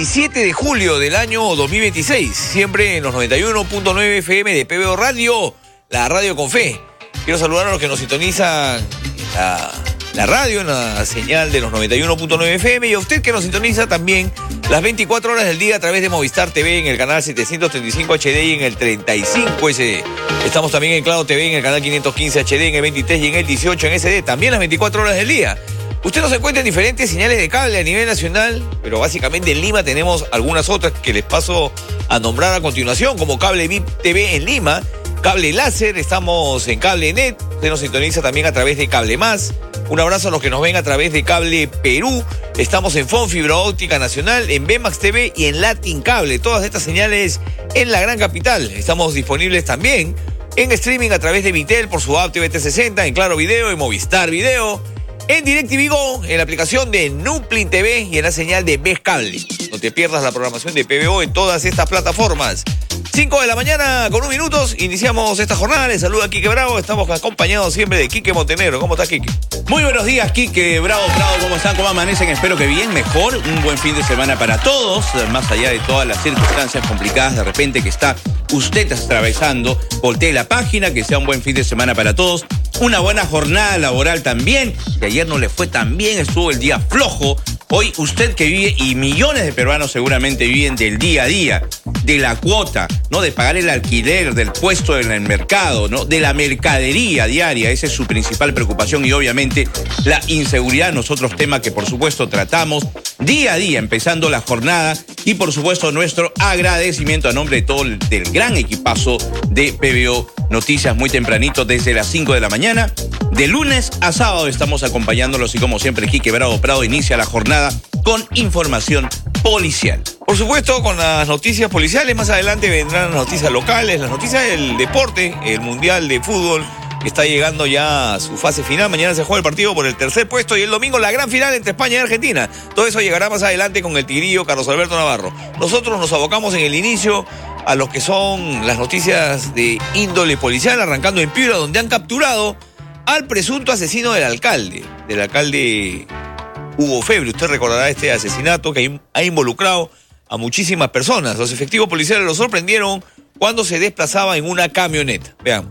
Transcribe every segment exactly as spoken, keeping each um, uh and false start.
diecisiete de julio del año dos mil veintiséis, siempre en los noventa y uno punto nueve F M de P B O Radio, la radio con fe. Quiero saludar a los que nos sintonizan la, la radio en la señal de los noventa y uno punto nueve F M y a usted que nos sintoniza también las veinticuatro horas del día a través de Movistar T V en el canal setecientos treinta y cinco H D y en el treinta y cinco S D. Estamos también en Claro T V en el canal quinientos quince H D, en el veintitrés y en el dieciocho en S D, también las veinticuatro horas del día. Usted nos encuentra en diferentes señales de cable a nivel nacional, pero básicamente en Lima tenemos algunas otras que les paso a nombrar a continuación, como Cable V I P T V en Lima, Cable Láser, estamos en Cable Net, usted nos sintoniza también a través de Cable Más. Un abrazo a los que nos ven a través de Cable Perú, estamos en Fon Fibra Óptica Nacional, en Bemax T V y en Latin Cable, todas estas señales en la gran capital. Estamos disponibles también en streaming a través de Vitel por su app T V T sesenta, en Claro Video, en Movistar Video, en DirecTV Go, en la aplicación de Nuplin T V y en la señal de Ves Cable. No te pierdas la programación de P B O en todas estas plataformas. cinco de la mañana con un minuto, iniciamos esta jornada. Les saluda Quique Bravo, estamos acompañados siempre de Quique Montenegro. ¿Cómo estás, Quique? Muy buenos días, Quique Bravo, Bravo, ¿cómo están? ¿Cómo amanecen? Espero que bien, mejor. Un buen fin de semana para todos, más allá de todas las circunstancias complicadas de repente que está usted atravesando. Voltee la página, que sea un buen fin de semana para todos. Una buena jornada laboral también, que ayer no le fue tan bien, estuvo el día flojo. Hoy usted que vive, y millones de peruanos seguramente viven del día a día, de la cuota, ¿no? De pagar el alquiler, del puesto en el mercado, ¿no? De la mercadería diaria, esa es su principal preocupación y obviamente la inseguridad, nosotros tema que por supuesto tratamos día a día, empezando la jornada y por supuesto nuestro agradecimiento a nombre de todo el del gran equipazo de P B O Noticias muy tempranito desde las cinco de la mañana. De lunes a sábado estamos acompañándolos y como siempre Quique Bravo Prado inicia la jornada con información policial. Por supuesto, con las noticias policiales, más adelante vendrán las noticias locales, las noticias del deporte, el Mundial de Fútbol, que está llegando ya a su fase final. Mañana se juega el partido por el tercer puesto y el domingo la gran final entre España y Argentina. Todo eso llegará más adelante con el tigrillo Carlos Alberto Navarro. Nosotros nos abocamos en el inicio a lo que son las noticias de índole policial, arrancando en Piura, donde han capturado al presunto asesino del alcalde, del alcalde Hugo Febre. Usted recordará este asesinato que ha involucrado a muchísimas personas. Los efectivos policiales lo sorprendieron cuando se desplazaba en una camioneta. Vean.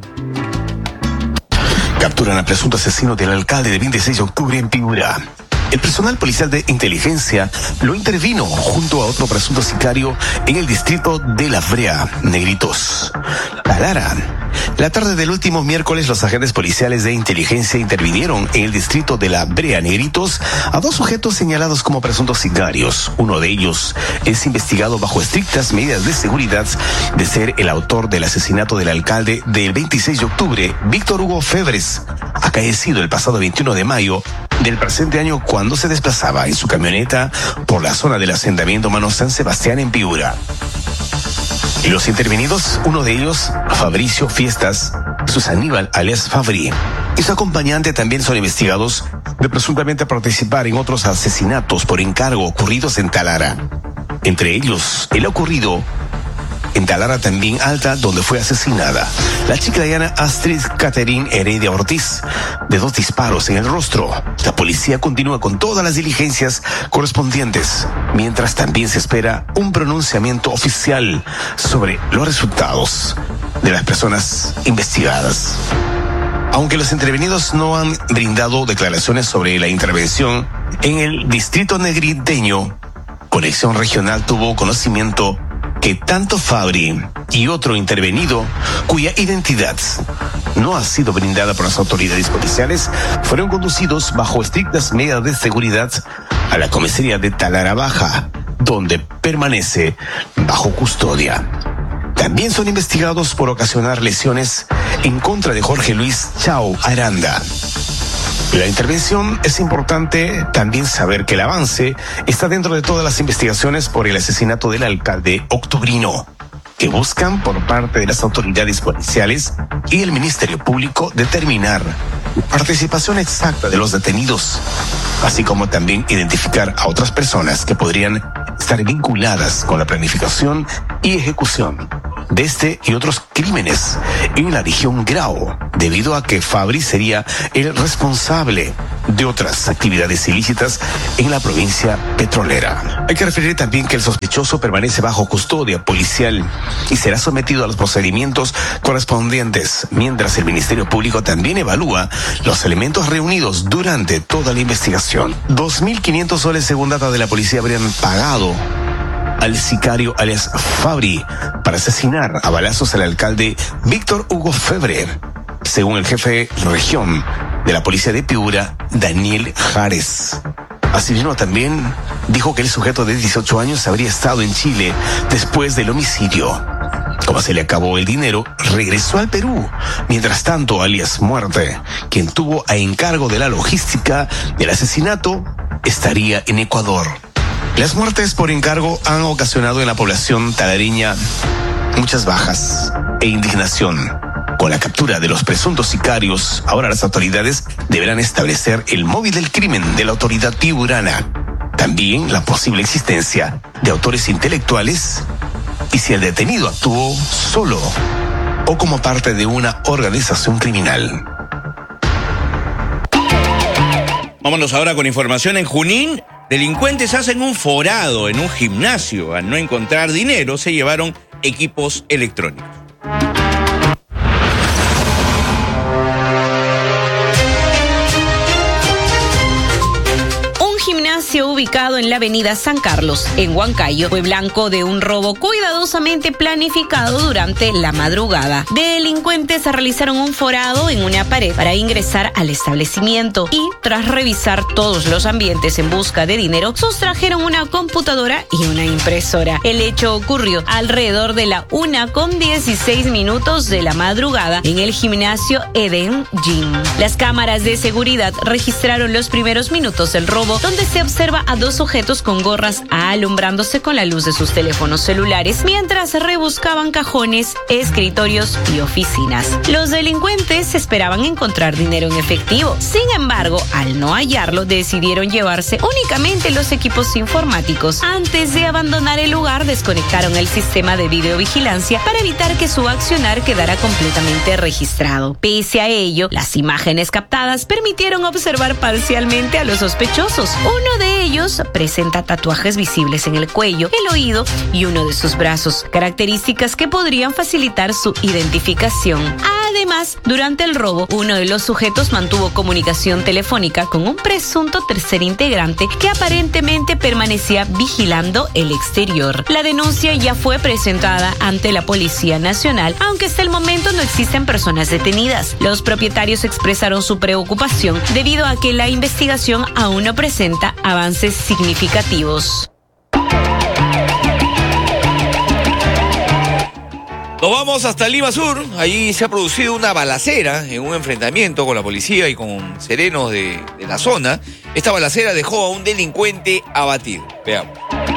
Capturan al presunto asesino del alcalde de veintiséis de octubre en Piura. El personal policial de inteligencia lo intervino junto a otro presunto sicario en el distrito de La Brea, Negritos. Talara. La tarde del último miércoles, los agentes policiales de inteligencia intervinieron en el distrito de La Brea, Negritos, a dos sujetos señalados como presuntos sicarios. Uno de ellos es investigado bajo estrictas medidas de seguridad de ser el autor del asesinato del alcalde del veintiséis de octubre, Víctor Hugo Febres, acaecido el pasado veintiuno de mayo del presente año cuando se desplazaba en su camioneta por la zona del asentamiento Mano San Sebastián en Piura. Y los intervenidos, uno de ellos, Fabricio Fiestas, Sus Aníbal alias Fabri, y su acompañante también son investigados de presuntamente participar en otros asesinatos por encargo ocurridos en Talara. Entre ellos, el ocurrido en Talara también Alta, donde fue asesinada la chiclayana Astrid Catherine Heredia Ortiz, de dos disparos en el rostro. La policía continúa con todas las diligencias correspondientes, mientras también se espera un pronunciamiento oficial sobre los resultados de las personas investigadas. Aunque los intervenidos no han brindado declaraciones sobre la intervención en el distrito negriteño, Conexión Regional tuvo conocimiento que tanto Fabri y otro intervenido, cuya identidad no ha sido brindada por las autoridades policiales, fueron conducidos bajo estrictas medidas de seguridad a la comisaría de Talara Baja, donde permanece bajo custodia. También son investigados por ocasionar lesiones en contra de Jorge Luis Chao Aranda. La intervención es importante también saber que el avance está dentro de todas las investigaciones por el asesinato del alcalde octubrino, que buscan por parte de las autoridades policiales y el Ministerio Público determinar la participación exacta de los detenidos, así como también identificar a otras personas que podrían estar vinculadas con la planificación y ejecución de este y otros crímenes en la región Grau, debido a que Fabri sería el responsable de otras actividades ilícitas en la provincia petrolera. Hay que referir también que el sospechoso permanece bajo custodia policial y será sometido a los procedimientos correspondientes, mientras el Ministerio Público también evalúa los elementos reunidos durante toda la investigación. dos mil quinientos soles, según data de la policía, habrían pagado al sicario alias Fabri para asesinar a balazos al alcalde Víctor Hugo Febre, según el jefe de región de la policía de Piura, Daniel Jares. Asimismo, también dijo que el sujeto de dieciocho años habría estado en Chile después del homicidio. Como se le acabó el dinero, regresó al Perú. Mientras tanto, alias Muerte, quien tuvo a encargo de la logística del asesinato, estaría en Ecuador. Las muertes por encargo han ocasionado en la población talareña muchas bajas e indignación. Con la captura de los presuntos sicarios, ahora las autoridades deberán establecer el móvil del crimen de la autoridad piurana. También la posible existencia de autores intelectuales y si el detenido actuó solo o como parte de una organización criminal. Vámonos ahora con información. En Junín, delincuentes hacen un forado en un gimnasio. Al no encontrar dinero, se llevaron equipos electrónicos. Ubicado en la avenida San Carlos, en Huancayo, fue blanco de un robo cuidadosamente planificado durante la madrugada. Delincuentes realizaron un forado en una pared para ingresar al establecimiento y, tras revisar todos los ambientes en busca de dinero, sustrajeron una computadora y una impresora. El hecho ocurrió alrededor de la una con dieciséis minutos de la madrugada en el gimnasio Eden Gym. Las cámaras de seguridad registraron los primeros minutos del robo, donde se observa a dos sujetos con gorras alumbrándose con la luz de sus teléfonos celulares mientras rebuscaban cajones, escritorios y oficinas. Los delincuentes esperaban encontrar dinero en efectivo. Sin embargo, al no hallarlo, decidieron llevarse únicamente los equipos informáticos. Antes de abandonar el lugar, desconectaron el sistema de videovigilancia para evitar que su accionar quedara completamente registrado. Pese a ello, las imágenes captadas permitieron observar parcialmente a los sospechosos. Uno de ellos presenta tatuajes visibles en el cuello, el oído y uno de sus brazos, características que podrían facilitar su identificación. Además, durante el robo, uno de los sujetos mantuvo comunicación telefónica con un presunto tercer integrante que aparentemente permanecía vigilando el exterior. La denuncia ya fue presentada ante la Policía Nacional, aunque hasta el momento no existen personas detenidas. Los propietarios expresaron su preocupación debido a que la investigación aún no presenta avances significativos. Nos vamos hasta Lima Sur. Allí se ha producido una balacera en un enfrentamiento con la policía y con serenos de, de la zona. Esta balacera dejó a un delincuente abatido. Veamos.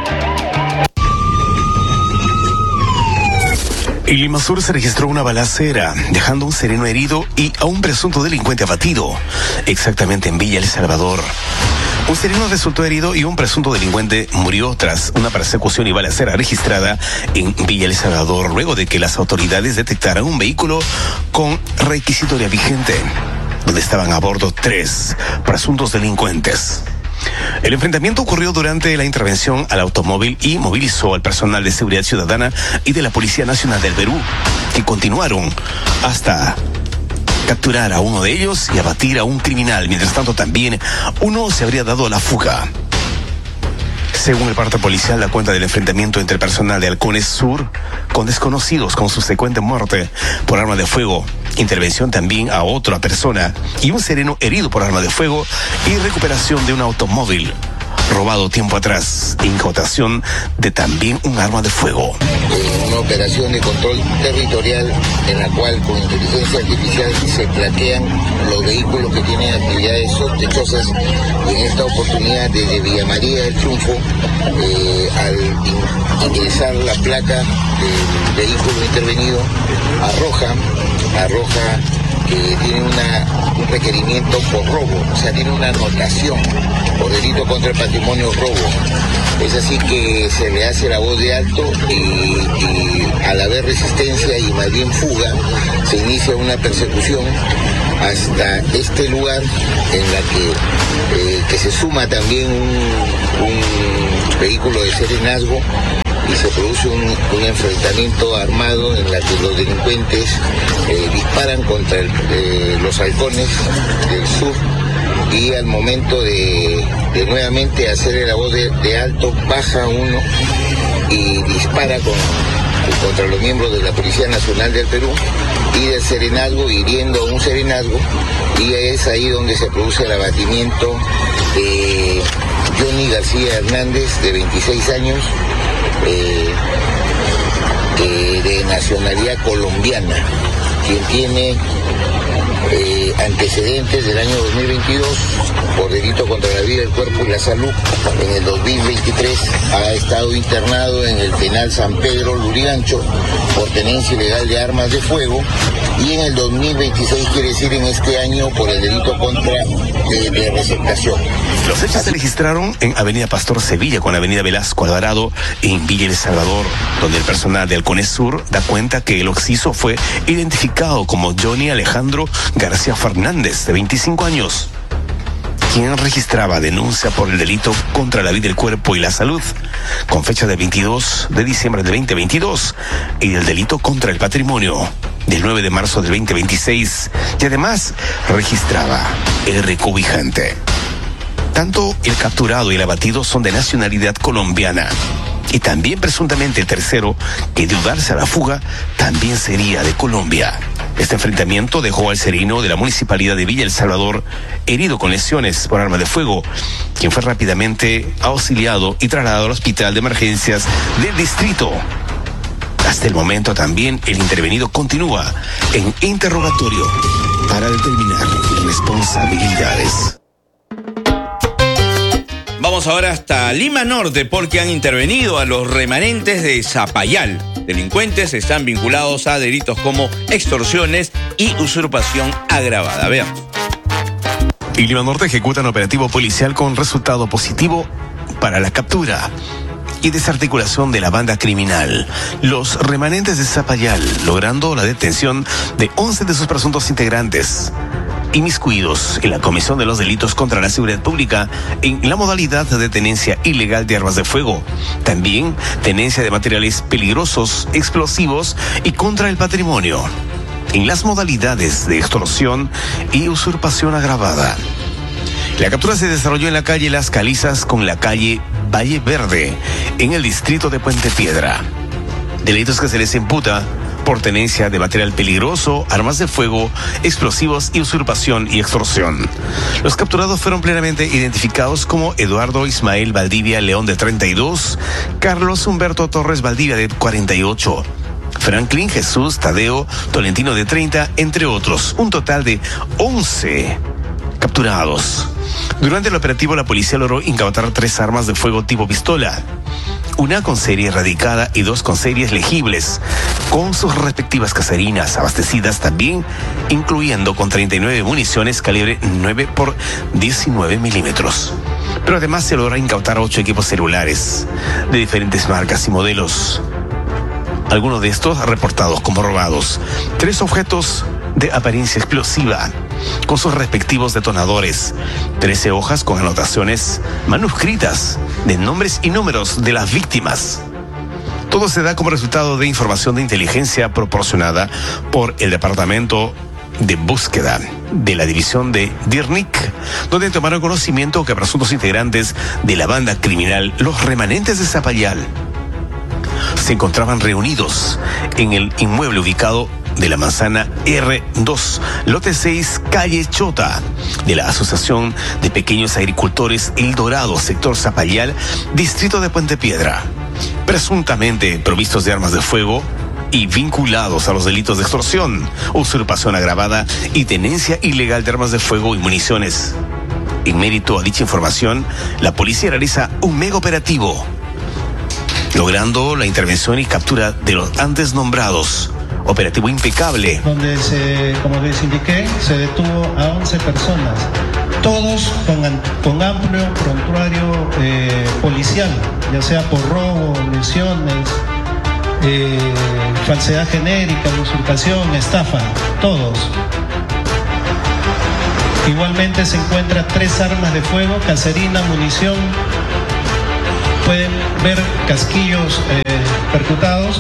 En Lima Sur se registró una balacera, dejando a un sereno herido y a un presunto delincuente abatido, exactamente en Villa El Salvador. Un sereno resultó herido y un presunto delincuente murió tras una persecución y balacera registrada en Villa El Salvador, luego de que las autoridades detectaran un vehículo con requisitoria vigente, donde estaban a bordo tres presuntos delincuentes. El enfrentamiento ocurrió durante la intervención al automóvil y movilizó al personal de seguridad ciudadana y de la Policía Nacional del Perú, que continuaron hasta capturar a uno de ellos y abatir a un criminal. Mientras tanto, también uno se habría dado a la fuga. Según el parte policial, la cuenta del enfrentamiento entre el personal de Halcones Sur con desconocidos, con subsecuente muerte por arma de fuego, intervención también a otra persona y un sereno herido por arma de fuego y recuperación de un automóvil robado tiempo atrás, incautación de también un arma de fuego. Una operación de control territorial en la cual con inteligencia artificial se plaquean los vehículos que tienen actividades sospechosas, y en esta oportunidad desde Villa María del Triunfo, eh, al in- ingresar la placa del vehículo intervenido, arroja, arroja que tiene una, un requerimiento por robo, o sea, tiene una anotación por delito contra el patrimonio robo. Es así que se le hace la voz de alto y, y al haber resistencia y más bien fuga, se inicia una persecución hasta este lugar en la que, eh, que se suma también un, un vehículo de serenazgo y se produce un, un enfrentamiento armado en la que los delincuentes eh, disparan contra el, eh, los halcones del sur y al momento de, de nuevamente hacer la voz de, de alto baja uno y dispara con, contra los miembros de la Policía Nacional del Perú y del serenazgo, hiriendo a un serenazgo, y es ahí donde se produce el abatimiento de Johnny García Hernández, de veintiséis años, eh, eh, de nacionalidad colombiana, quien tiene eh, antecedentes del año dos mil veintidós por delito contra la vida, el cuerpo y la salud. En el dos mil veintitrés ha estado internado en el penal San Pedro Lurigancho por tenencia ilegal de armas de fuego, y en el dos mil veintiséis, quiere decir en este año, por el delito contra de, de receptación. Los hechos se registraron en Avenida Pastor Sevilla con Avenida Velasco Alvarado en Villa El Salvador, donde el personal del CONES Sur da cuenta que el occiso fue identificado como Johnny Alejandro García Fernández, de veinticinco años, quien registraba denuncia por el delito contra la vida, el cuerpo y la salud, con fecha del veintidós de diciembre de veinte veintidós, y el delito contra el patrimonio del nueve de marzo del veinte veintiséis, y además registraba el recobijante. Tanto el capturado y el abatido son de nacionalidad colombiana, y también presuntamente el tercero, que de darse a la fuga, también sería de Colombia. Este enfrentamiento dejó al sereno de la municipalidad de Villa El Salvador herido con lesiones por arma de fuego, quien fue rápidamente auxiliado y trasladado al hospital de emergencias del distrito. Hasta el momento también el intervenido continúa en interrogatorio para determinar responsabilidades. Vamos ahora hasta Lima Norte porque han intervenido a los remanentes de Zapallar. Delincuentes están vinculados a delitos como extorsiones y usurpación agravada. Veamos. Y Lima Norte ejecuta un operativo policial con resultado positivo para la captura y desarticulación de la banda criminal. Los remanentes de Zapallar, logrando la detención de once de sus presuntos integrantes, inmiscuidos en la comisión de los delitos contra la seguridad pública en la modalidad de tenencia ilegal de armas de fuego, también tenencia de materiales peligrosos, explosivos y contra el patrimonio, en las modalidades de extorsión y usurpación agravada. La captura se desarrolló en la calle Las Calizas con la calle Valle Verde, en el distrito de Puente Piedra. Delitos que se les imputa por tenencia de material peligroso, armas de fuego, explosivos y usurpación y extorsión. Los capturados fueron plenamente identificados como Eduardo Ismael Valdivia León, de treinta y dos, Carlos Humberto Torres Valdivia, de cuarenta y ocho, Franklin Jesús Tadeo Tolentino, de treinta, entre otros. Un total de once capturados. Durante el operativo, la policía logró incautar tres armas de fuego tipo pistola, una con serie erradicada y dos con series legibles, con sus respectivas caserinas abastecidas también, incluyendo con treinta y nueve municiones calibre nueve por diecinueve milímetros. Pero además se logra incautar ocho equipos celulares de diferentes marcas y modelos, algunos de estos reportados como robados, tres objetos de apariencia explosiva con sus respectivos detonadores, trece hojas con anotaciones manuscritas de nombres y números de las víctimas. Todo se da como resultado de información de inteligencia proporcionada por el Departamento de Búsqueda de la División de DIRNIC, donde tomaron conocimiento que presuntos integrantes de la banda criminal Los Remanentes de Zapallar se encontraban reunidos en el inmueble ubicado de la manzana R dos, lote seis, calle Chota, de la Asociación de Pequeños Agricultores El Dorado, sector Zapallar, distrito de Puente Piedra, presuntamente provistos de armas de fuego y vinculados a los delitos de extorsión, usurpación agravada y tenencia ilegal de armas de fuego y municiones. En mérito a dicha información, la policía realiza un mega operativo, logrando la intervención y captura de los antes nombrados Operativo impecable. Donde, se, como les indiqué, se detuvo a once personas, todos con, con amplio prontuario eh, policial, ya sea por robo, lesiones, eh, falsedad genérica, usurpación, estafa, todos. Igualmente se encuentran tres armas de fuego, caserina, munición. Pueden ver casquillos eh, percutados.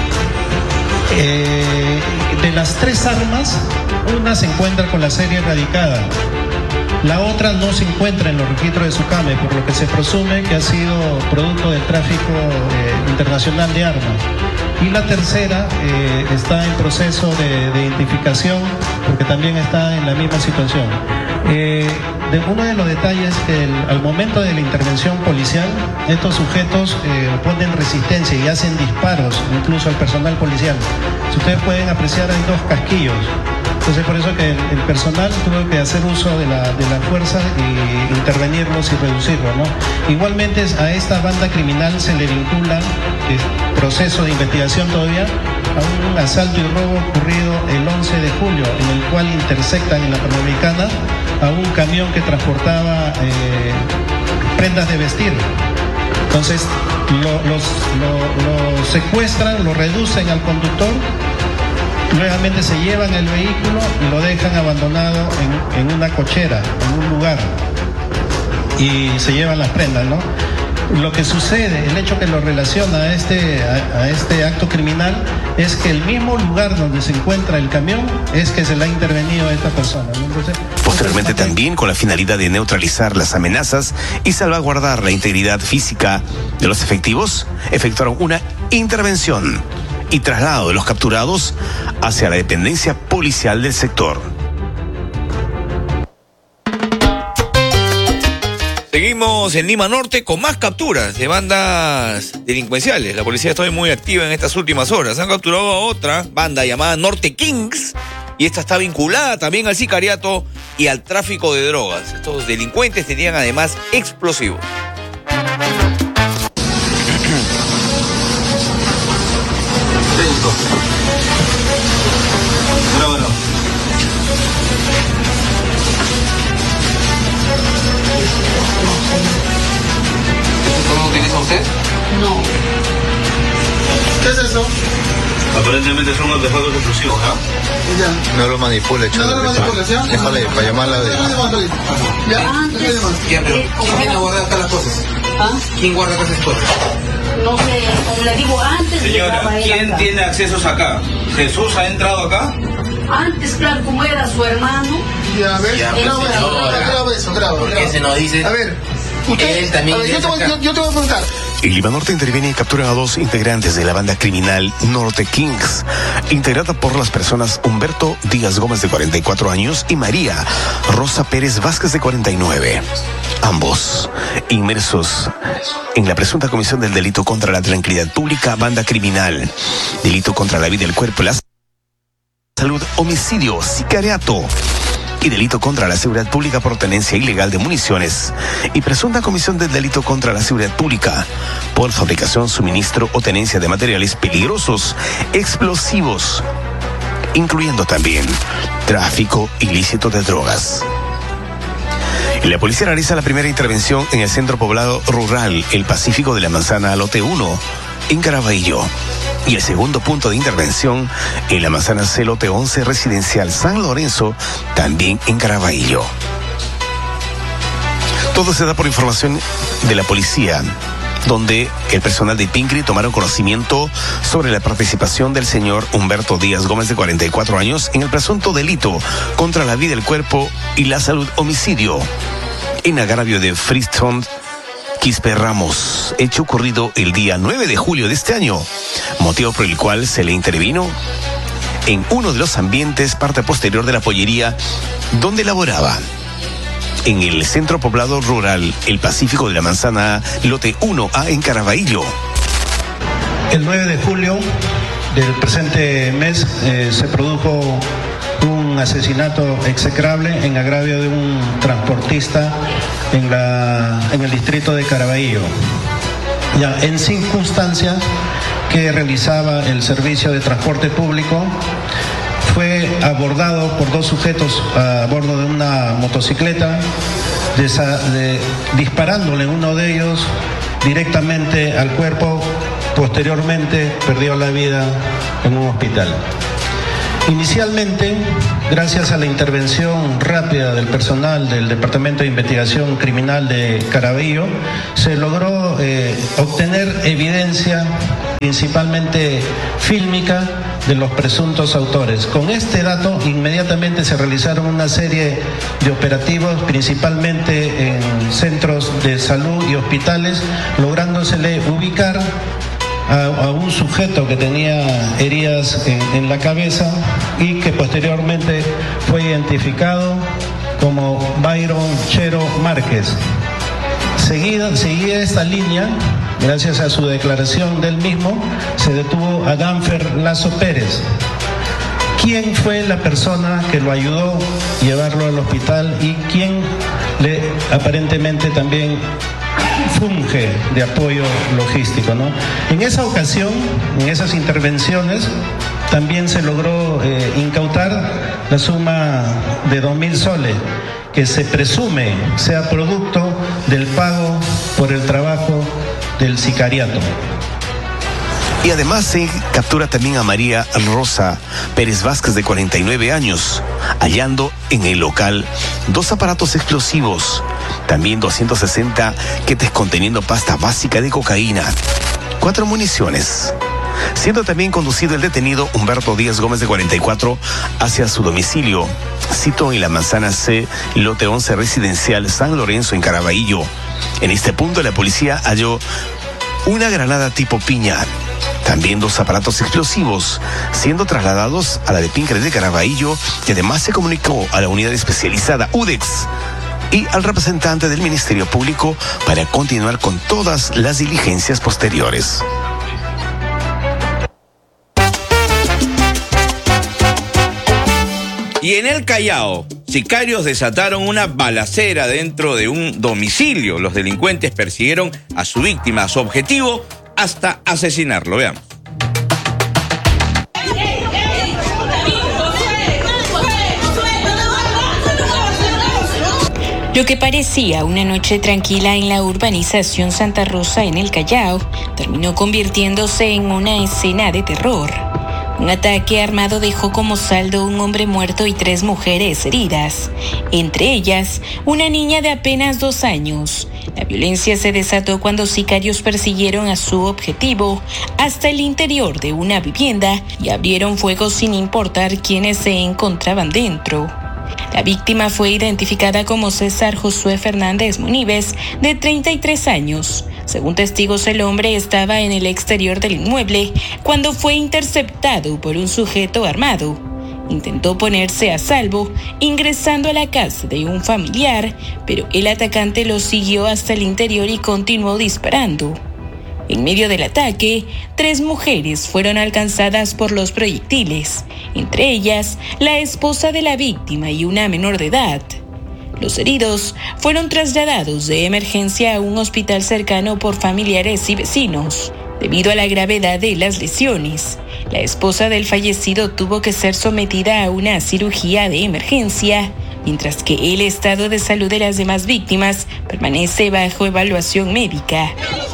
Eh, de las tres armas, una se encuentra con la serie erradicada. La otra no se encuentra en los registros de SUCAME, por lo que se presume que ha sido producto del tráfico eh, internacional de armas. Y la tercera eh, está en proceso de, de identificación, porque también está en la misma situación. Eh, de uno de los detalles que el, al momento de la intervención policial, estos sujetos eh, oponen resistencia y hacen disparos incluso al personal policial. Si ustedes pueden apreciar, hay dos casquillos. Entonces, por eso que el, el personal tuvo que hacer uso de la, de la fuerza y intervenirlos y reducirlos, ¿no? Igualmente a esta banda criminal se le vincula, eh, proceso de investigación todavía, a un asalto y robo ocurrido el once de julio, en el cual intersectan en la Panamericana a un camión que transportaba eh, prendas de vestir. Entonces lo, los, lo, lo secuestran, lo reducen al conductor, nuevamente se llevan el vehículo y lo dejan abandonado en, en una cochera, en un lugar, y se llevan las prendas, ¿no? Lo que sucede, el hecho que lo relaciona a este, a, a este acto criminal, es que el mismo lugar donde se encuentra el camión es que se le ha intervenido a esta persona, ¿no? Entonces, posteriormente también con la finalidad de neutralizar las amenazas y salvaguardar la integridad física de los efectivos, efectuaron una intervención y traslado de los capturados hacia la dependencia policial del sector. Seguimos en Lima Norte con más capturas de bandas delincuenciales. La policía está muy activa en estas últimas horas. Han capturado a otra banda llamada Norte Kings, y esta está vinculada también al sicariato y al tráfico de drogas. Estos delincuentes tenían además explosivos. Grábalo. ¿Cómo lo utiliza usted? No. ¿qué es eso? Aparentemente son artefactos explosivos, ¿ah? Ya. No lo manipule, No, no lo manipule, ¿sí? Déjale, para llamarla de... Ya, Antes, Ya, pero eh, ¿quién viene a guardar acá las cosas? ¿Ah? ¿Quién guarda acá esas cosas? No sé, como le digo, antes Señora, llegaba él ¿quién acá. tiene accesos acá? ¿Jesús ha entrado acá? Antes, claro, como era su hermano. Ya, a ver, Ya, graba pues, eso, señora. graba eso, graba. ¿Por qué graba. se nos dice? A ver, usted, Él también a ver, yo, te voy, acá. yo, yo te voy a preguntar. En Lima Norte interviene y captura a dos integrantes de la banda criminal Norte Kings, integrada por las personas Humberto Díaz Gómez, de cuarenta y cuatro años, y María Rosa Pérez Vázquez, de cuarenta y nueve. Ambos inmersos en la presunta comisión del delito contra la tranquilidad pública, banda criminal, delito contra la vida, el cuerpo, la salud, homicidio, sicariato y delito contra la seguridad pública por tenencia ilegal de municiones, y presunta comisión del delito contra la seguridad pública por fabricación, suministro o tenencia de materiales peligrosos, explosivos, incluyendo también tráfico ilícito de drogas. La policía realiza la primera intervención en el centro poblado rural El Pacífico de la Manzana Lote uno, en Caraballo, y el segundo punto de intervención en la Manzana C Lote once Residencial San Lorenzo, también en Caraballo. Todo se da por información de la policía, donde el personal de Pincri tomaron conocimiento sobre la participación del señor Humberto Díaz Gómez, de cuarenta y cuatro años, en el presunto delito contra la vida, el cuerpo y la salud, homicidio, en agravio de Friston Quispe Ramos, hecho ocurrido el día nueve de julio de este año, motivo por el cual se le intervino en uno de los ambientes, parte posterior de la pollería donde laboraba, en el centro poblado rural El Pacífico de la Manzana Lote uno A, en Caraballo. El nueve de julio del presente mes eh, se produjo un asesinato execrable en agravio de un transportista en, la, en el distrito de Caraballo. Ya, en circunstancias que realizaba el servicio de transporte público. Fue abordado por dos sujetos a bordo de una motocicleta, desa, de, disparándole uno de ellos directamente al cuerpo. Posteriormente perdió la vida en un hospital. Inicialmente, gracias a la intervención rápida del personal del Departamento de Investigación Criminal de Caraballo, se logró eh, obtener evidencia, principalmente fílmica, de los presuntos autores. Con este dato, inmediatamente se realizaron una serie de operativos, principalmente en centros de salud y hospitales, lográndosele ubicar a, a un sujeto que tenía heridas en, en la cabeza y que posteriormente fue identificado como Byron Chero Márquez. Seguida, seguida esta línea, gracias a su declaración del mismo, se detuvo a Danfer Lazo Pérez. ¿Quién fue la persona que lo ayudó a llevarlo al hospital y quién le aparentemente también funge de apoyo logístico, ¿no? En esa ocasión, en esas intervenciones, también se logró eh, incautar la suma de dos mil soles, que se presume sea producto del pago por el trabajo del sicariato. Y además se captura también a María Rosa Pérez Vázquez, de cuarenta y nueve años, hallando en el local dos aparatos explosivos, también doscientos sesenta quetes conteniendo pasta básica de cocaína, cuatro municiones, siendo también conducido el detenido Humberto Díaz Gómez, de cuarenta y cuatro, hacia su domicilio, cito en la manzana C, lote once residencial San Lorenzo, en Caraballo. En este punto la policía halló una granada tipo piña, también dos aparatos explosivos, siendo trasladados a la de Pincre de Caraballo, que además se comunicó a la unidad especializada U D E X y al representante del Ministerio Público para continuar con todas las diligencias posteriores. Y en el Callao, sicarios desataron una balacera dentro de un domicilio. Los delincuentes persiguieron a su víctima, a su objetivo, hasta asesinarlo. Veamos. Lo que parecía una noche tranquila en la urbanización Santa Rosa, en el Callao, terminó convirtiéndose en una escena de terror. Un ataque armado dejó como saldo un hombre muerto y tres mujeres heridas, entre ellas una niña de apenas dos años. La violencia se desató cuando sicarios persiguieron a su objetivo hasta el interior de una vivienda y abrieron fuego sin importar quiénes se encontraban dentro. La víctima fue identificada como César Josué Fernández Munives, de treinta y tres años. Según testigos, el hombre estaba en el exterior del inmueble cuando fue interceptado por un sujeto armado. Intentó ponerse a salvo ingresando a la casa de un familiar, pero el atacante lo siguió hasta el interior y continuó disparando. En medio del ataque, tres mujeres fueron alcanzadas por los proyectiles, entre ellas la esposa de la víctima y una menor de edad. Los heridos fueron trasladados de emergencia a un hospital cercano por familiares y vecinos. Debido a la gravedad de las lesiones, la esposa del fallecido tuvo que ser sometida a una cirugía de emergencia, mientras que el estado de salud de las demás víctimas permanece bajo evaluación médica.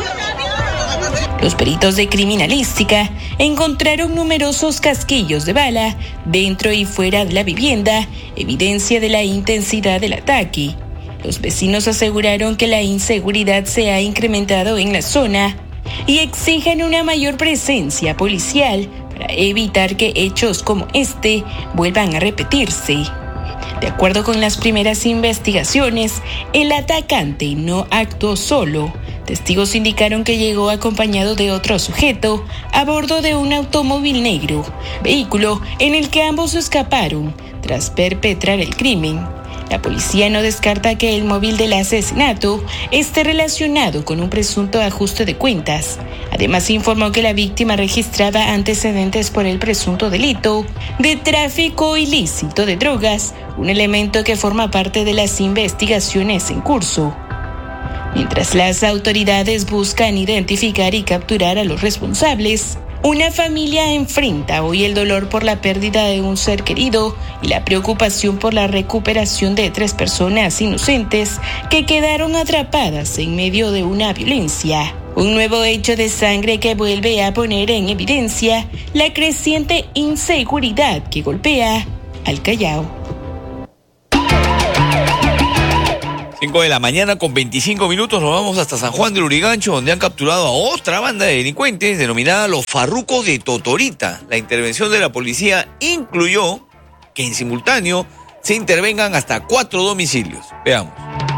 Los peritos de criminalística encontraron numerosos casquillos de bala dentro y fuera de la vivienda, evidencia de la intensidad del ataque. Los vecinos aseguraron que la inseguridad se ha incrementado en la zona y exigen una mayor presencia policial para evitar que hechos como este vuelvan a repetirse. De acuerdo con las primeras investigaciones, el atacante no actuó solo. Testigos indicaron que llegó acompañado de otro sujeto a bordo de un automóvil negro, vehículo en el que ambos escaparon tras perpetrar el crimen. La policía no descarta que el móvil del asesinato esté relacionado con un presunto ajuste de cuentas. Además, informó que la víctima registraba antecedentes por el presunto delito de tráfico ilícito de drogas, un elemento que forma parte de las investigaciones en curso. Mientras las autoridades buscan identificar y capturar a los responsables, Una familia enfrenta hoy el dolor por la pérdida de un ser querido y la preocupación por la recuperación de tres personas inocentes que quedaron atrapadas en medio de una violencia. Un nuevo hecho de sangre que vuelve a poner en evidencia la creciente inseguridad que golpea al Callao. cinco de la mañana con veinticinco minutos nos vamos hasta San Juan del Urigancho, donde han capturado a otra banda de delincuentes denominada los Farrucos de Totorita. La intervención de la policía incluyó que en simultáneo se intervengan hasta cuatro domicilios. Veamos.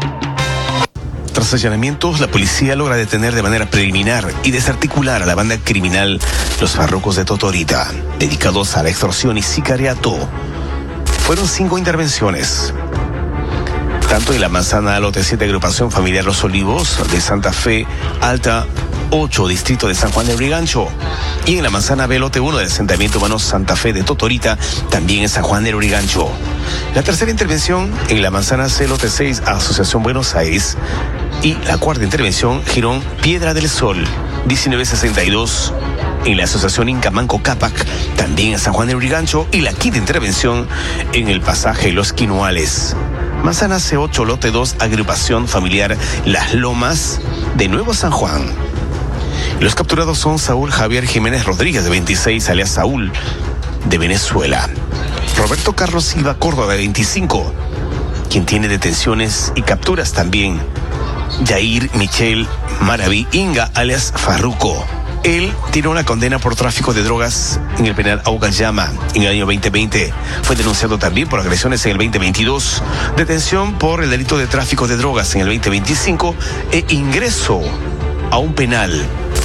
Tras allanamientos, la policía logra detener de manera preliminar y desarticular a la banda criminal Los Farrucos de Totorita, dedicados a la extorsión y sicariato. Fueron cinco intervenciones, tanto en la manzana lote siete, agrupación familiar Los Olivos de Santa Fe Alta ocho, distrito de San Juan del Urigancho, y en la manzana B lote uno del asentamiento humano Santa Fe de Totorita, también en San Juan del Urigancho. La tercera intervención en la manzana C lote seis, Asociación Buenos Aires, y la cuarta intervención, Girón Piedra del Sol, diecinueve sesenta y dos, en la asociación Incamanco Cápac, también en San Juan del Urigancho, y la quinta intervención en el pasaje Los Quinuales. Manzana C ocho, lote dos, agrupación familiar Las Lomas de Nuevo San Juan. Los capturados son Saúl Javier Jiménez Rodríguez, de veintiséis, alias Saúl, de Venezuela. Roberto Carlos Silva Córdoba, de veinticinco, quien tiene detenciones y capturas también. Yair Michel Maraví Inga, alias Farruco. Él tiene una condena por tráfico de drogas en el penal Augayama en el año veinte veinte. Fue denunciado también por agresiones en el veinte veintidós, detención por el delito de tráfico de drogas en el veinte veinticinco e ingreso a un penal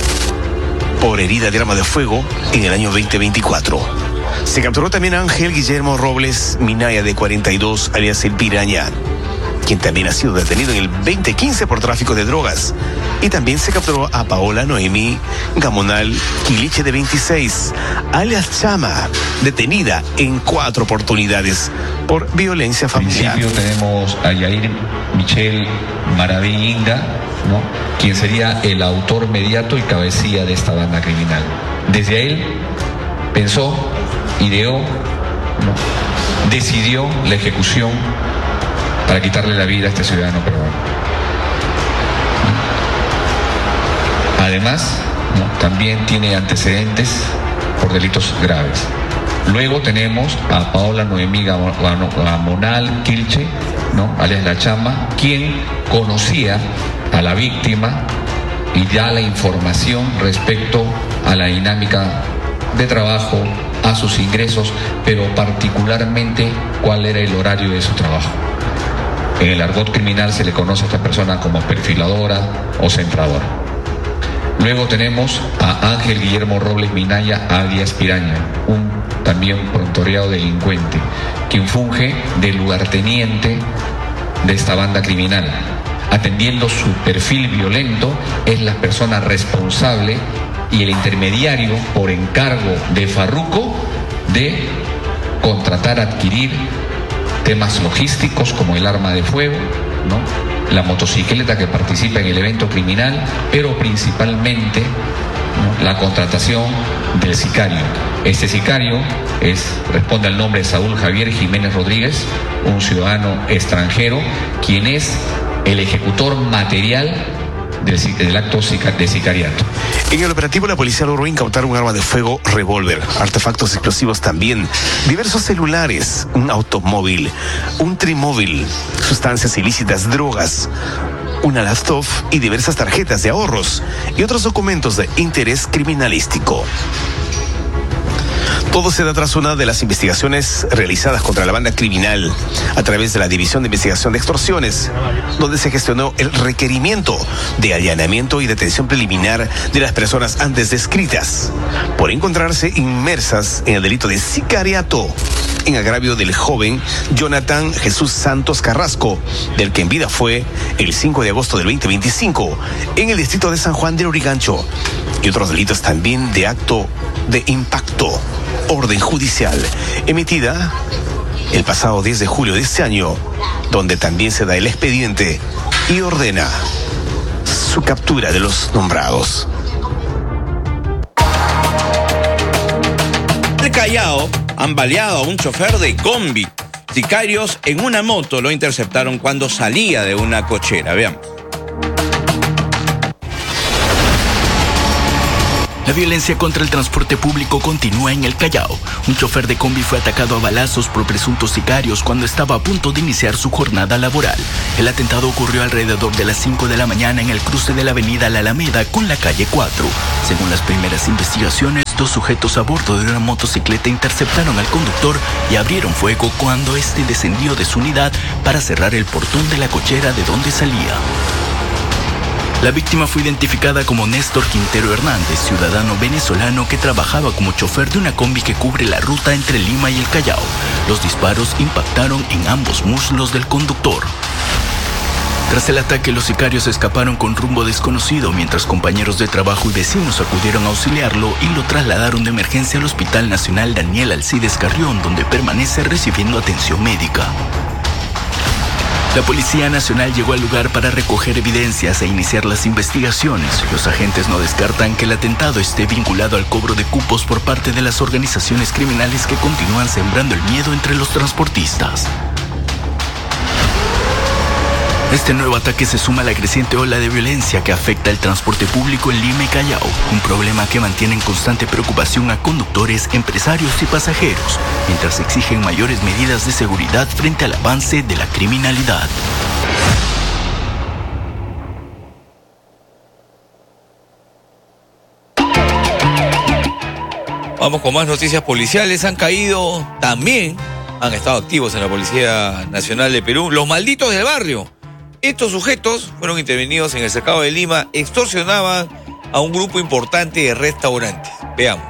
por herida de arma de fuego en el año veinte veinticuatro. Se capturó también a Ángel Guillermo Robles Minaya, de cuarenta y dos, alias El Piraña, quien también ha sido detenido en el veinte quince por tráfico de drogas. Y también se capturó a Paola Noemí Gamonal Quiliche, de veintiséis, alias Chama, detenida en cuatro oportunidades por violencia familiar. En principio tenemos a Yair Michel Maraví Inga, ¿no?, quien sería el autor mediato y cabecilla de esta banda criminal. Desde él pensó, ideó, ¿no?, decidió la ejecución para quitarle la vida a este ciudadano peruano. Además, ¿no?, también tiene antecedentes por delitos graves. Luego tenemos a Paola Noemí Gamonal Quilche, ¿no?, alias La Chama, quien conocía a la víctima y da la información respecto a la dinámica de trabajo, a sus ingresos, pero particularmente cuál era el horario de su trabajo. En el argot criminal se le conoce a esta persona como perfiladora o centradora. Luego tenemos a Ángel Guillermo Robles Minaya, alias Piraña, un también prontoreado delincuente, quien funge de lugarteniente de esta banda criminal. Atendiendo su perfil violento, es la persona responsable y el intermediario por encargo de Farruco de contratar, adquirir temas logísticos como el arma de fuego, ¿no?, la motocicleta que participa en el evento criminal, pero principalmente, ¿no?, la contratación del sicario. Este sicario es, responde al nombre de Saúl Javier Jiménez Rodríguez, un ciudadano extranjero, quien es el ejecutor material del, del acto de sicariato. En el operativo, la policía logró incautar un arma de fuego, revólver, artefactos explosivos también, diversos celulares, un automóvil, un trimóvil, sustancias ilícitas, drogas, una laptop y diversas tarjetas de ahorros y otros documentos de interés criminalístico. Todo se da tras una de las investigaciones realizadas contra la banda criminal a través de la División de Investigación de Extorsiones, donde se gestionó el requerimiento de allanamiento y detención preliminar de las personas antes descritas por encontrarse inmersas en el delito de sicariato en agravio del joven Jonathan Jesús Santos Carrasco, del que en vida fue el cinco de agosto del veinte veinticinco en el distrito de San Juan del Urigancho, y otros delitos también de acto de impacto, orden judicial, emitida el pasado diez de julio de este año, donde también se da el expediente y ordena su captura de los nombrados. Callao han baleado a un chofer de combi. Sicarios en una moto lo interceptaron cuando salía de una cochera. Veamos. La violencia contra el transporte público continúa en el Callao. Un chofer de combi fue atacado a balazos por presuntos sicarios cuando estaba a punto de iniciar su jornada laboral. El atentado ocurrió alrededor de las cinco de la mañana en el cruce de la avenida La Alameda con la calle cuatro. Según las primeras investigaciones, dos sujetos a bordo de una motocicleta interceptaron al conductor y abrieron fuego cuando este descendió de su unidad para cerrar el portón de la cochera de donde salía. La víctima fue identificada como Néstor Quintero Hernández, ciudadano venezolano que trabajaba como chofer de una combi que cubre la ruta entre Lima y el Callao. Los disparos impactaron en ambos muslos del conductor. Tras el ataque, los sicarios escaparon con rumbo desconocido, mientras compañeros de trabajo y vecinos acudieron a auxiliarlo y lo trasladaron de emergencia al Hospital Nacional Daniel Alcides Carrión, donde permanece recibiendo atención médica. La Policía Nacional llegó al lugar para recoger evidencias e iniciar las investigaciones. Los agentes no descartan que el atentado esté vinculado al cobro de cupos por parte de las organizaciones criminales que continúan sembrando el miedo entre los transportistas. Este nuevo ataque se suma a la creciente ola de violencia que afecta el transporte público en Lima y Callao, un problema que mantiene en constante preocupación a conductores, empresarios y pasajeros, mientras exigen mayores medidas de seguridad frente al avance de la criminalidad. Vamos con más noticias policiales. Han caído también, han estado activos en la Policía Nacional de Perú, los malditos del barrio. Estos sujetos fueron intervenidos en el cercado de Lima, extorsionaban a un grupo importante de restaurantes. Veamos.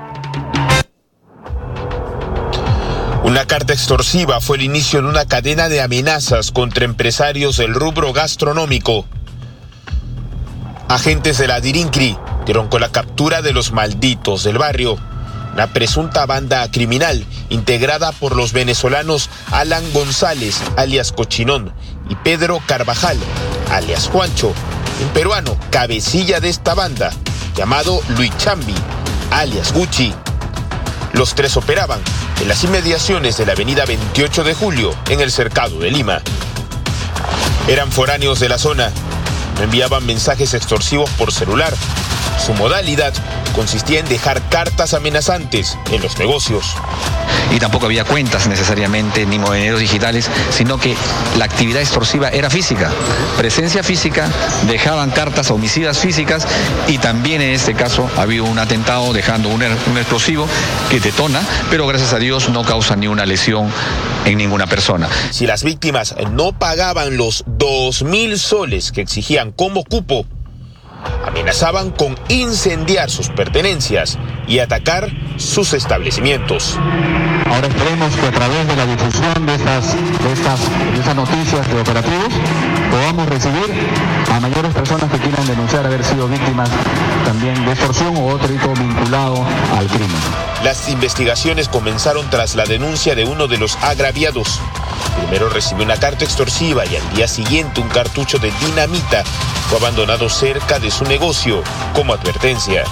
Una carta extorsiva fue el inicio de una cadena de amenazas contra empresarios del rubro gastronómico. Agentes de la DIRINCRI dieron con la captura de los malditos del barrio, una presunta banda criminal integrada por los venezolanos Alan González, alias Cochinón, y Pedro Carvajal, alias Juancho, un peruano cabecilla de esta banda, llamado Luis Chambi, alias Gucci. Los tres operaban en las inmediaciones de la avenida veintiocho de julio, en el cercado de Lima. Eran foráneos de la zona, no enviaban mensajes extorsivos por celular. Su modalidad consistía en dejar cartas amenazantes en los negocios. Y tampoco había cuentas necesariamente ni monedas digitales, sino que la actividad extorsiva era física, presencia física, dejaban cartas homicidas físicas y también en este caso ha habido un atentado dejando un, un explosivo que detona, pero gracias a Dios no causa ni una lesión en ninguna persona. Si las víctimas no pagaban los dos mil soles que exigían como cupo, amenazaban con incendiar sus pertenencias y atacar sus establecimientos. Ahora esperemos que a través de la difusión de estas, de estas, de estas noticias de operativos podamos recibir a mayores personas que quieran denunciar haber sido víctimas también de extorsión o otro hito vinculado al crimen. Las investigaciones comenzaron tras la denuncia de uno de los agraviados. Primero recibió una carta extorsiva y al día siguiente un cartucho de dinamita fue abandonado cerca de su negocio como advertencia.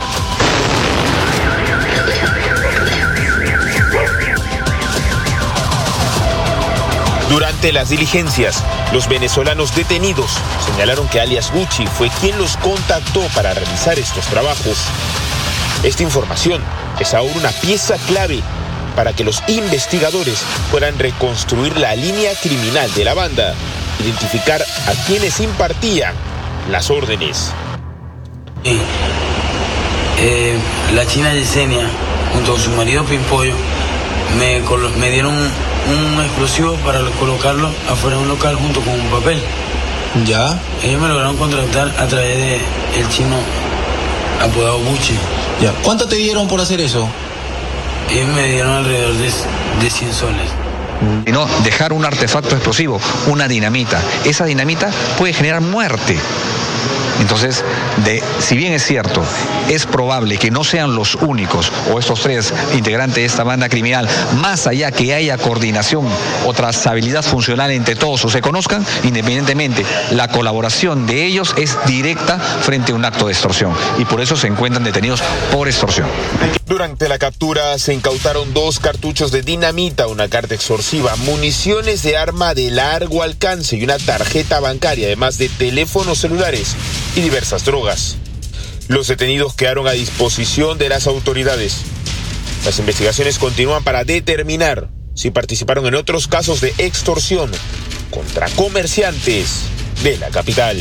Durante las diligencias, los venezolanos detenidos señalaron que alias Gucci fue quien los contactó para realizar estos trabajos. Esta información es ahora una pieza clave para que los investigadores puedan reconstruir la línea criminal de la banda, identificar a quienes impartían las órdenes. Sí. Eh, la china Yesenia, junto a su marido Pimpollo, me, me dieron un, un explosivo para colocarlo afuera de un local junto con un papel. ¿Ya? Ellos me lograron contratar a través de el chino apodado Buche. ¿Ya? ¿Cuánto te dieron por hacer eso? Ellos me dieron alrededor de, de cien soles. Y no dejar un artefacto explosivo, una dinamita. Esa dinamita puede generar muerte. Entonces, de, si bien es cierto, es probable que no sean los únicos o estos tres integrantes de esta banda criminal, más allá que haya coordinación o trazabilidad funcional entre todos o se conozcan, independientemente, la colaboración de ellos es directa frente a un acto de extorsión y por eso se encuentran detenidos por extorsión. Durante la captura se incautaron dos cartuchos de dinamita, una carta extorsiva, municiones de arma de largo alcance y una tarjeta bancaria, además de teléfonos celulares y diversas drogas. Los detenidos quedaron a disposición de las autoridades. Las investigaciones continúan para determinar si participaron en otros casos de extorsión contra comerciantes de la capital.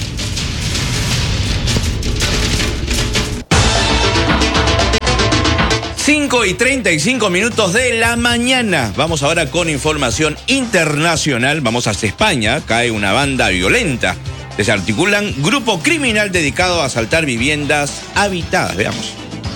cinco y treinta y cinco minutos de la mañana. Vamos ahora con información internacional. Vamos hasta España. Cae una banda violenta. Desarticulan grupo criminal dedicado a asaltar viviendas habitadas. Veamos.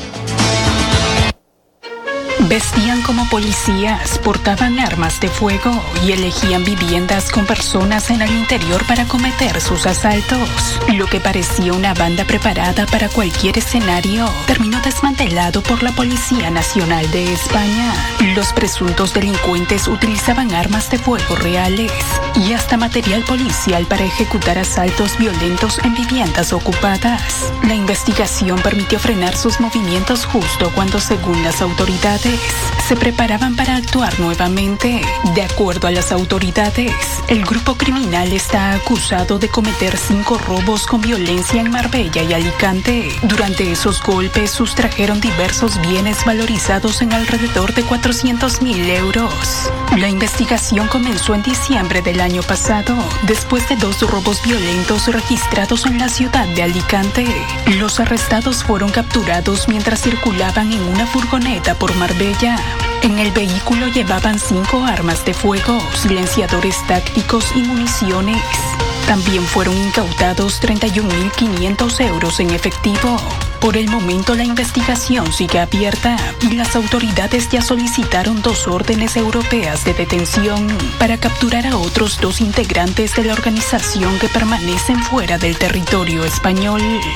Vestían como policías, portaban armas de fuego y elegían viviendas con personas en el interior para cometer sus asaltos. Lo que parecía una banda preparada para cualquier escenario terminó desmantelado por la Policía Nacional de España. Los presuntos delincuentes utilizaban armas de fuego reales y hasta material policial para ejecutar asaltos violentos en viviendas ocupadas. La investigación permitió frenar sus movimientos justo cuando, según las autoridades, se preparaban para actuar nuevamente. De acuerdo a las autoridades, el grupo criminal está acusado de cometer cinco robos con violencia en Marbella y Alicante. Durante esos golpes sustrajeron diversos bienes valorizados en alrededor de cuatrocientos mil euros. La investigación comenzó en diciembre del año pasado, después de dos robos violentos registrados en la ciudad de Alicante. Los arrestados fueron capturados mientras circulaban en una furgoneta por Marbella. En el vehículo llevaban cinco armas de fuego, silenciadores tácticos y municiones. También fueron incautados treinta y un mil quinientos euros en efectivo. Por el momento la investigación sigue abierta y las autoridades ya solicitaron dos órdenes europeas de detención para capturar a otros dos integrantes de la organización que permanecen fuera del territorio español.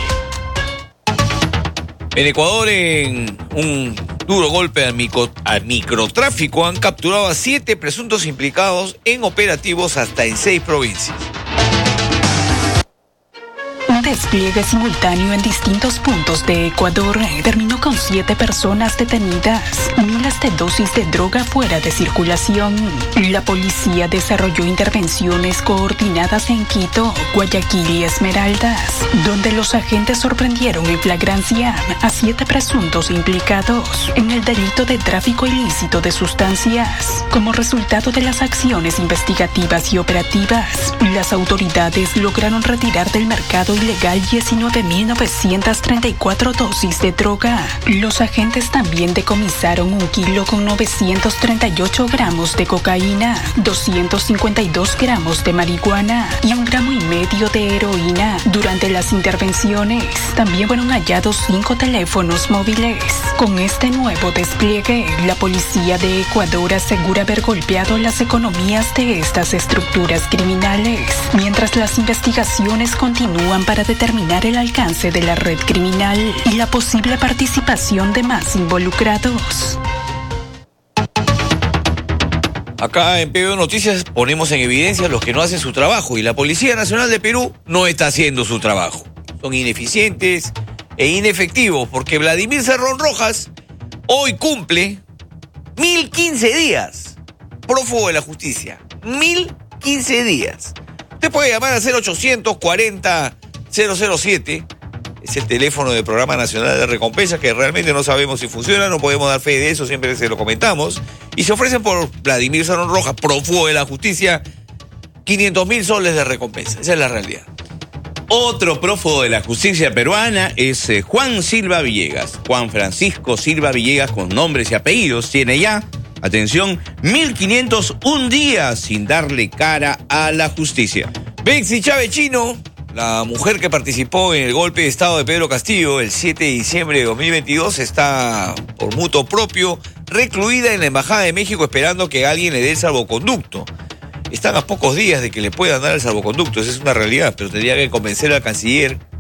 En Ecuador, en un duro golpe al, micro, al microtráfico, han capturado a siete presuntos implicados en operativos hasta en seis provincias. Un despliegue simultáneo en distintos puntos de Ecuador terminó con siete personas detenidas, miles de dosis de droga fuera de circulación. La policía desarrolló intervenciones coordinadas en Quito, Guayaquil y Esmeraldas, donde los agentes sorprendieron en flagrancia a siete presuntos implicados en el delito de tráfico ilícito de sustancias. Como resultado de las acciones investigativas y operativas, las autoridades lograron retirar del mercado ilegal diecinueve mil novecientas treinta y cuatro dosis de droga. Los agentes también decomisaron un kilo con novecientos treinta y ocho gramos de cocaína, doscientos cincuenta y dos gramos de marihuana y un gramo y medio de heroína. Durante las intervenciones también fueron hallados cinco teléfonos móviles. Con este nuevo despliegue, la policía de Ecuador asegura haber golpeado las economías de estas estructuras criminales, mientras las investigaciones continúan para determinar el alcance de la red criminal y la posible participación de más involucrados. Acá en P B O Noticias ponemos en evidencia a los que no hacen su trabajo y la Policía Nacional de Perú no está haciendo su trabajo. Son ineficientes e inefectivos porque Vladimir Cerrón Rojas hoy cumple mil quince días. Prófugo de la justicia. mil quince días. Usted puede llamar al cero ochocientos cuarenta cero cero siete, es el teléfono del Programa Nacional de Recompensa, que realmente no sabemos si funciona, no podemos dar fe de eso, siempre se lo comentamos. Y se ofrecen por Vladimir Cerrón Rojas, prófugo de la justicia, quinientos mil soles de recompensa. Esa es la realidad. Otro prófugo de la justicia peruana es eh, Juan Silva Villegas. Juan Francisco Silva Villegas, con nombres y apellidos, tiene ya, atención, mil quinientos un días sin darle cara a la justicia. Bexy Chávez Chino, la mujer que participó en el golpe de estado de Pedro Castillo el siete de diciembre de dos mil veintidós, está por mutuo propio recluida en la Embajada de México esperando que alguien le dé el salvoconducto. Están a pocos días de que le puedan dar el salvoconducto, esa es una realidad, pero tendría que convencer al canciller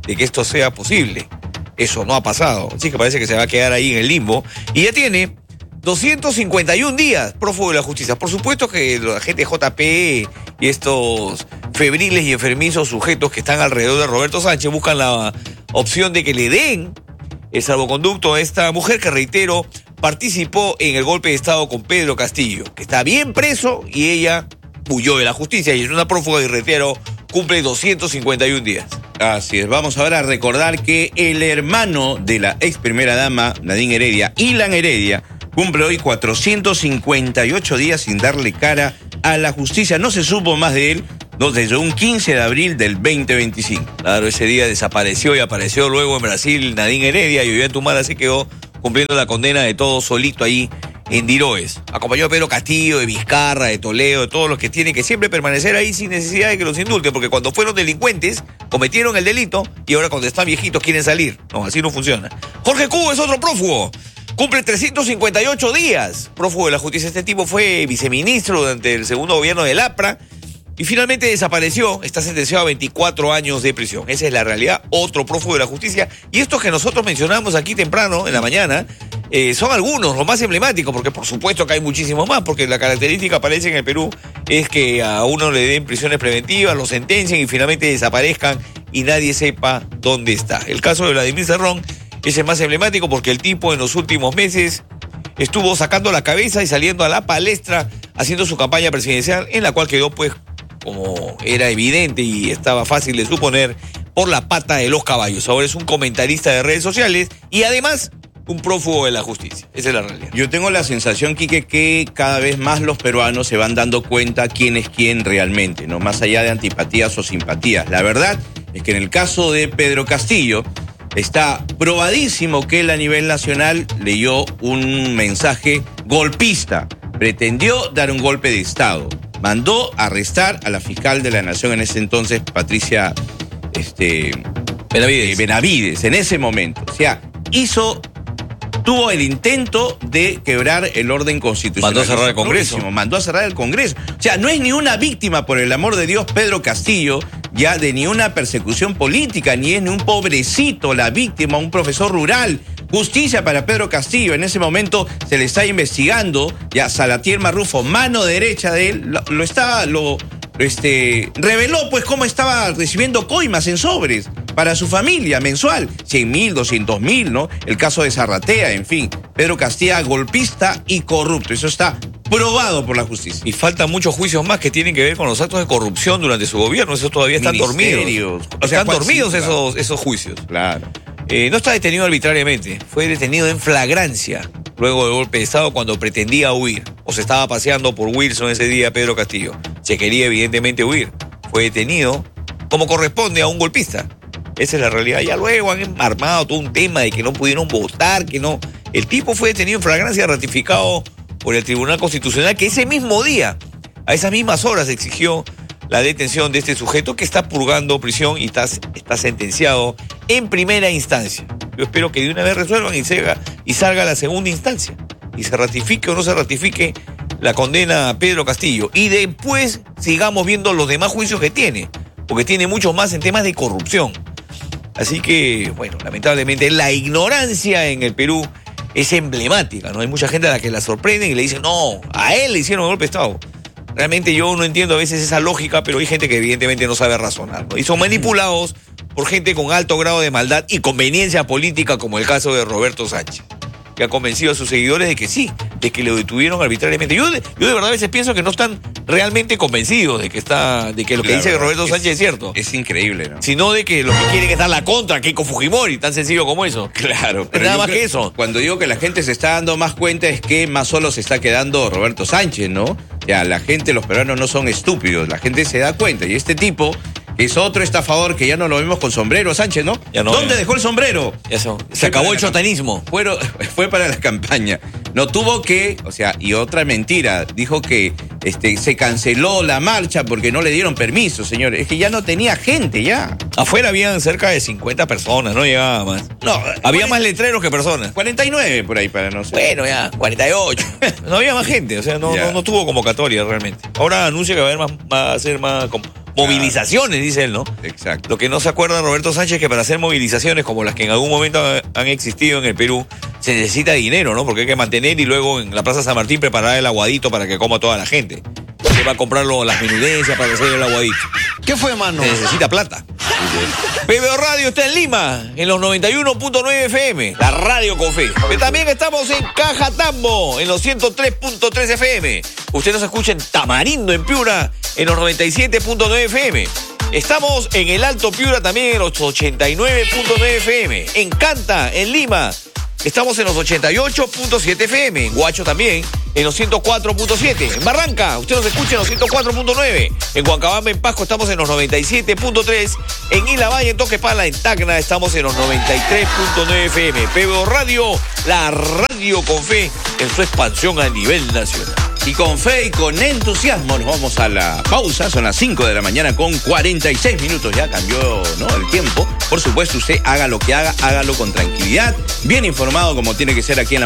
de que esto sea posible. Eso no ha pasado, así que parece que se va a quedar ahí en el limbo. Y ya tiene doscientos cincuenta y un días prófugo de la justicia. Por supuesto que la gente de J P y estos febriles y enfermizos sujetos que están alrededor de Roberto Sánchez buscan la opción de que le den el salvoconducto a esta mujer que, reitero, participó en el golpe de Estado con Pedro Castillo, que está bien preso y ella huyó de la justicia y es una prófuga y, reitero, cumple doscientos cincuenta y un días. Así es, vamos ahora a recordar que el hermano de la ex primera dama, Nadine Heredia, Ilan Heredia, cumple hoy cuatrocientos cincuenta y ocho días sin darle cara a la justicia. No se supo más de él desde un quince de abril del veinte veinticinco. Claro, ese día desapareció y apareció luego en Brasil Nadine Heredia y Ollanta se quedó cumpliendo la condena de todo solito ahí en Diroes. Acompañó a Pedro Castillo, de Vizcarra, de Toledo, de todos los que tienen que siempre permanecer ahí sin necesidad de que los indulten, porque cuando fueron delincuentes cometieron el delito y ahora cuando están viejitos quieren salir. No, así no funciona. Jorge Cubo es otro prófugo. Cumple trescientos cincuenta y ocho días. Prófugo de la justicia. Este tipo fue viceministro durante el segundo gobierno del APRA y finalmente desapareció. Está sentenciado a veinticuatro años de prisión. Esa es la realidad. Otro prófugo de la justicia. Y estos que nosotros mencionamos aquí temprano, en la mañana, eh, son algunos, los más emblemáticos, porque por supuesto que hay muchísimos más, porque la característica, parece, en el Perú es que a uno le den prisiones preventivas, lo sentencien y finalmente desaparezcan y nadie sepa dónde está. El caso de Vladimir Cerrón es el más emblemático porque el tipo en los últimos meses estuvo sacando la cabeza y saliendo a la palestra haciendo su campaña presidencial, en la cual quedó, pues, como era evidente y estaba fácil de suponer, por la pata de los caballos. Ahora es un comentarista de redes sociales y además un prófugo de la justicia. Esa es la realidad. Yo tengo la sensación, Quique, que cada vez más los peruanos se van dando cuenta quién es quién realmente, ¿no? Más allá de antipatías o simpatías. La verdad es que en el caso de Pedro Castillo, está probadísimo que él a nivel nacional leyó un mensaje golpista. Pretendió dar un golpe de Estado. Mandó arrestar a la fiscal de la Nación en ese entonces, Patricia este, Benavides. Eh, Benavides, en ese momento. O sea, hizo, tuvo el intento de quebrar el orden constitucional. Mandó a cerrar el Congreso. Mandó a cerrar el Congreso. O sea, no es ni una víctima, por el amor de Dios, Pedro Castillo, ya de ni una persecución política, ni es ni un pobrecito la víctima, un profesor rural. Justicia para Pedro Castillo. En ese momento se le está investigando. Ya Salatiel Marrufo, mano derecha de él, lo, lo está, lo, este, reveló pues cómo estaba recibiendo coimas en sobres para su familia mensual, cien mil, doscientos mil, ¿no? El caso de Zarratea, en fin. Pedro Castillo, golpista y corrupto. Eso está probado por la justicia. Y faltan muchos juicios más que tienen que ver con los actos de corrupción durante su gobierno. Esos todavía están dormidos. O sea, están dormidos sí, claro. esos, esos juicios. Claro. Eh, no está detenido arbitrariamente. Fue detenido en flagrancia luego del golpe de Estado cuando pretendía huir. O se estaba paseando por Wilson ese día Pedro Castillo. Se quería evidentemente huir. Fue detenido como corresponde a un golpista. Esa es la realidad. Ya luego han armado todo un tema de que no pudieron votar, que no. El tipo fue detenido en flagrancia, ratificado por el Tribunal Constitucional, que ese mismo día, a esas mismas horas, exigió la detención de este sujeto que está purgando prisión y está, está sentenciado en primera instancia. Yo espero que de una vez resuelvan y, salga, y salga la segunda instancia y se ratifique o no se ratifique la condena a Pedro Castillo. Y después sigamos viendo los demás juicios que tiene, porque tiene muchos más en temas de corrupción. Así que, bueno, lamentablemente la ignorancia en el Perú es emblemática, ¿no? Hay mucha gente a la que la sorprenden y le dicen, no, a él le hicieron el golpe de Estado. Realmente yo no entiendo a veces esa lógica, pero hay gente que evidentemente no sabe razonar, ¿no? Y son manipulados por gente con alto grado de maldad y conveniencia política, como el caso de Roberto Sánchez, que ha convencido a sus seguidores de que sí, de que lo detuvieron arbitrariamente. Yo de, yo de verdad a veces pienso que no están realmente convencidos de que está, de que lo que claro, dice Roberto Sánchez es, es cierto. Es increíble, ¿no? Sino de que lo que quieren es dar la contra a Keiko Fujimori, tan sencillo como eso. Claro. Pero nada más que eso. Cuando digo que la gente se está dando más cuenta es que más solo se está quedando Roberto Sánchez, ¿no? O sea, la gente, los peruanos no son estúpidos, la gente se da cuenta. Y este tipo es otro estafador que ya no lo vemos con sombrero, Sánchez, ¿no? Ya no ¿Dónde ya. dejó el sombrero? Eso. Se acabó el chotanismo. Fue, fue para la campaña. No tuvo que, o sea, y otra mentira, dijo que este, se canceló la marcha porque no le dieron permiso, señores. Es que ya no tenía gente, ya. Afuera habían cerca de cincuenta personas, no llegaba más. No, había cuarenta, más letreros que personas. cuarenta y nueve por ahí para no sé. Bueno, ya, cuarenta y ocho. No había más gente, o sea, no, no, no tuvo convocatoria realmente. Ahora anuncia que va a, haber más, va a ser más... Movilizaciones, dice él, ¿no? Exacto. Lo que no se acuerda Roberto Sánchez, que para hacer movilizaciones como las que en algún momento han existido en el Perú, se necesita dinero, ¿no? Porque hay que mantener y luego en la Plaza San Martín preparar el aguadito para que coma toda la gente. Se va a comprar las menudencias para hacer el aguadito. ¿Qué fue, mano? Se necesita plata. P B O Radio está en Lima, en los noventa y uno punto nueve F M, la radio con fe. Pero también estamos en Cajatambo, en los ciento tres punto tres F M. Usted nos escucha en Tamarindo, en Piura, en los noventa y siete punto nueve F M. Estamos en el Alto Piura también, en los ochenta y nueve punto nueve F M. En Canta, en Lima, estamos en los ochenta y ocho punto siete F M. En Huacho también, en los ciento cuatro punto siete. En Barranca, usted nos escucha en los ciento cuatro punto nueve. En Huancabamba, en Pasco, estamos en los noventa y siete punto tres. En Ilavalle, en Toquepala, en Tacna, estamos en los noventa y tres punto nueve F M. P B O Radio, la radio con fe en su expansión a nivel nacional. Y con fe y con entusiasmo nos vamos a la pausa. Son las cinco de la mañana con cuarenta y seis minutos. Ya cambió, ¿no?, el tiempo. Por supuesto, usted haga lo que haga, hágalo con tranquilidad, bien informado como tiene que ser aquí en la